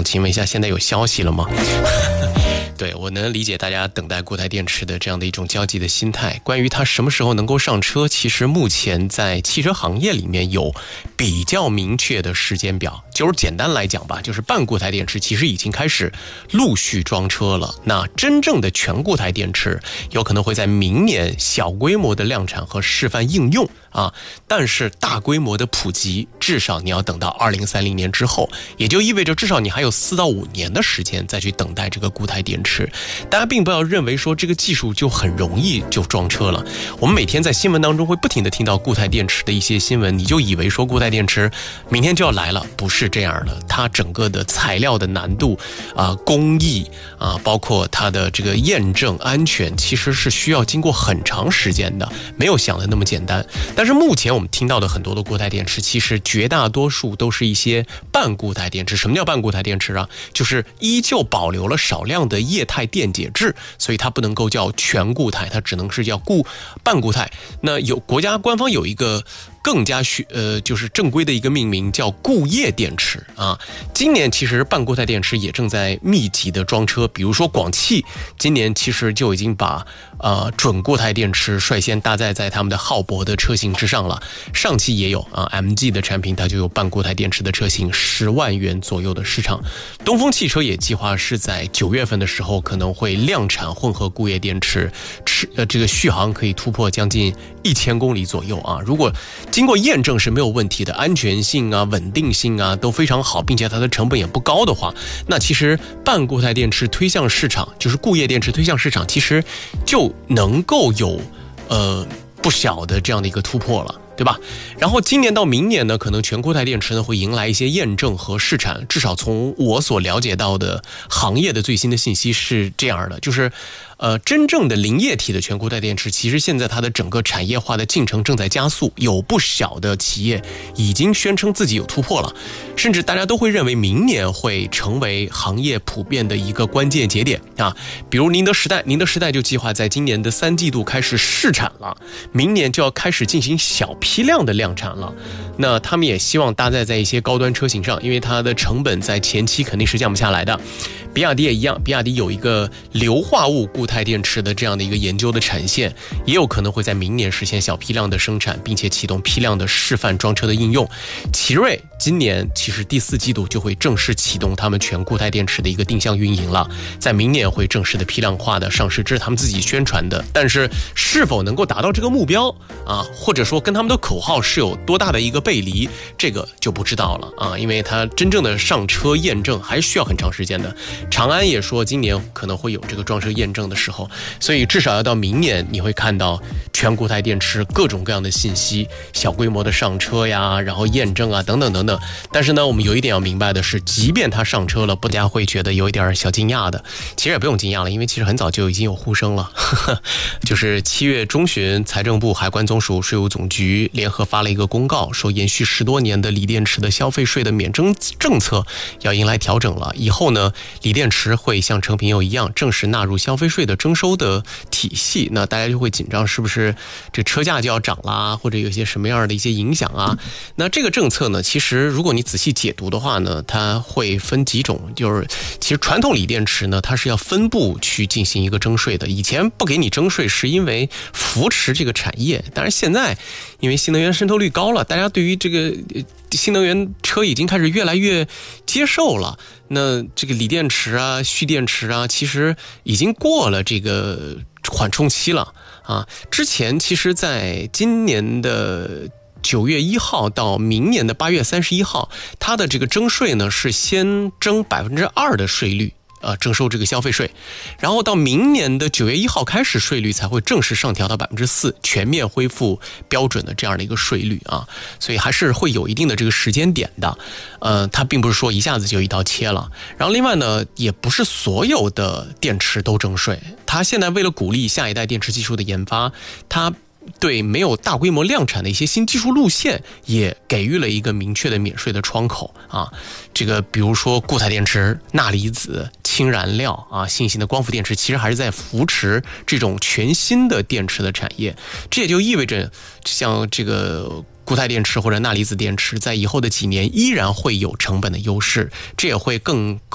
请问一下，现在有消息了吗？对，我能理解大家等待固态电池的这样的一种焦急的心态。关于它什么时候能够上车，其实目前在汽车行业里面有比较明确的时间表。就是简单来讲吧，就是半固态电池其实已经开始陆续装车了。那真正的全固态电池有可能会在明年小规模的量产和示范应用啊，但是大规模的普及至少你要等到2030年之后，也就意味着至少你还有4到5年的时间再去等待这个固态电池。大家并不要认为说这个技术就很容易就装车了。我们每天在新闻当中会不停地听到固态电池的一些新闻，你就以为说固态电池明天就要来了，不是这样的。它整个的材料的难度工艺包括它的这个验证安全，其实是需要经过很长时间的，没有想的那么简单。但是目前我们听到的很多的固态电池，其实绝大多数都是一些半固态电池。什么叫半固态电池啊？就是依旧保留了少量的液态电解质，所以它不能够叫全固态，它只能是叫半固态。那国家官方有一个更加就是正规的一个命名，叫固液电池啊。今年其实半固态电池也正在密集的装车，比如说广汽今年其实就已经把准固态电池率先搭载在他们的浩博的车型之上了。上汽也有MG 的产品，它就有半固态电池的车型，10万元左右的市场。东风汽车也计划是在9月份的时候可能会量产混合固液电池，这个续航可以突破将近1000公里左右啊。如果经过验证是没有问题的，安全性稳定性都非常好，并且它的成本也不高的话，那其实半固态电池推向市场，就是固液电池推向市场，其实就能够有不小的这样的一个突破了，对吧？然后今年到明年呢，可能全固态电池呢会迎来一些验证和试产，至少从我所了解到的行业的最新的信息是这样的，就是真正的零液体的全固态电池，其实现在它的整个产业化的进程正在加速，有不少的企业已经宣称自己有突破了，甚至大家都会认为明年会成为行业普遍的一个关键节点啊。比如宁德时代就计划在今年的3季度开始试产了，明年就要开始进行小批量的量产了。那他们也希望搭载在一些高端车型上，因为它的成本在前期肯定是降不下来的。比亚迪也一样，比亚迪有一个硫化物固态电池的这样的一个研究的产线，也有可能会在明年实现小批量的生产，并且启动批量的示范装车的应用。奇瑞今年其实第4季度就会正式启动他们全固态电池的一个定向运营了，在明年会正式的批量化的上市，这是他们自己宣传的。但是是否能够达到这个目标或者说跟他们的口号是有多大的一个背离，这个就不知道了因为它真正的上车验证还需要很长时间的。长安也说今年可能会有这个装车验证的时候，所以至少要到明年你会看到全固态电池各种各样的信息，小规模的上车呀，然后验证等等等等。但是呢，我们有一点要明白的是，即便它上车了，大家会觉得有一点小惊讶的，其实也不用惊讶了，因为其实很早就已经有呼声了就是7月中旬，财政部、海关总署、税务总局联合发了一个公告，说延续10多年的锂电池的消费税的免征政策要迎来调整了。以后呢，锂电池会像成品油一样正式纳入消费税的征收的体系。那大家就会紧张，是不是这车价就要涨啦，或者有些什么样的一些影响那这个政策呢，其实如果你仔细解读的话呢，它会分几种。就是其实传统锂电池呢，它是要分步去进行一个征税的。以前不给你征税是因为扶持这个产业，但是现在因为新能源渗透率高了，大家对于这个新能源车已经开始越来越接受了。那这个锂电池蓄电池其实已经过了这个缓冲期了之前其实在今年的9月1号到明年的8月31号，它的这个征税呢是先征2%的税率征收这个消费税，然后到明年的9月1号开始，税率才会正式上调到4%，全面恢复标准的这样的一个税率所以还是会有一定的这个时间点的。它并不是说一下子就一刀切了。然后另外呢，也不是所有的电池都征税，它现在为了鼓励下一代电池技术的研发，它对没有大规模量产的一些新技术路线也给予了一个明确的免税的窗口这个比如说固态电池、钠离子、氢燃料新型的光伏电池，其实还是在扶持这种全新的电池的产业。这也就意味着像这个固态电池或者钠离子电池在以后的几年依然会有成本的优势，这也会更